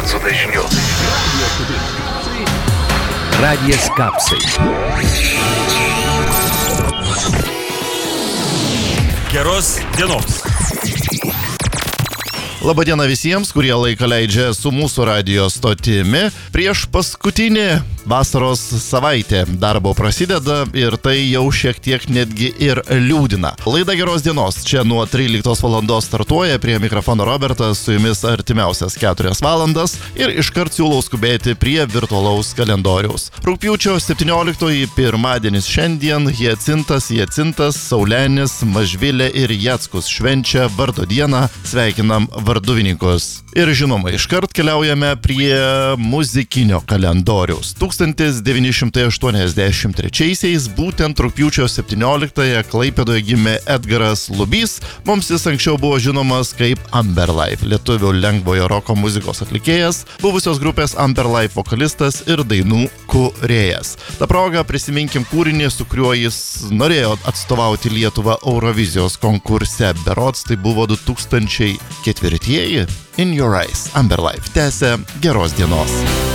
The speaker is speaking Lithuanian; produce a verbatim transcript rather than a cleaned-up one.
hercų dažniu. Radijas Kapsai. Geros dienos. Labadiena visiems, kurie laiką leidžia su mūsų radijo stotimi. Prieš paskutinį vasaros savaitę darbo prasideda ir tai jau šiek tiek netgi ir liūdina. Laida Geros dienos čia nuo tryliktos valandos startuoja, prie mikrofono Robertas, su jumis artimiausias keturias valandas ir iškart siūlau skubėti prie virtualaus kalendoriaus. Rugpjūčio septynioliktoji pirmadienis šiandien, Hiacintas, Hiacintas, Saulenis, Mažvilė ir Jackus švenčia vardo dieną, sveikinam varduvininkus. Ir žinoma, iškart keliaujame prie muzikinio kalendoriaus. tūkstantis devyni šimtai aštuoniasdešimt trečiaisiais, būtent rugpjūčio septynioliktąją Klaipėdoje gimė Edgaras Lubys. Mums jis anksčiau buvo žinomas kaip Amberlife, lietuvių lengvojo roko muzikos atlikėjas, buvusios grupės Amberlife vokalistas ir dainų kūrėjas. Ta proga prisiminkim kūrinį, su kuriuo jis norėjo atstovauti Lietuvą Eurovizijos konkurse. Berods tai buvo du tūkstančiai ketvirtieji. In Your Eyes, Amberlife tęsia Geros dienos.